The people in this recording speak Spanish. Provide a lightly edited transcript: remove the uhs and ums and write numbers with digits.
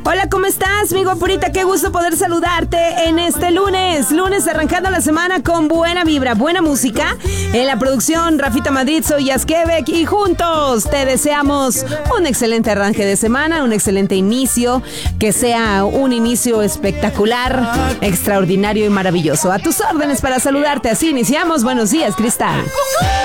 Hola, ¿cómo estás, mi guapurita? Qué gusto poder saludarte en este lunes arrancando la semana con buena vibra, buena música. En la producción, Rafita Madrid, soy Yaskevek y juntos te deseamos un excelente arranque de semana, un excelente inicio, que sea un inicio espectacular, extraordinario y maravilloso. A tus órdenes para saludarte, así iniciamos. Buenos días, Cristal.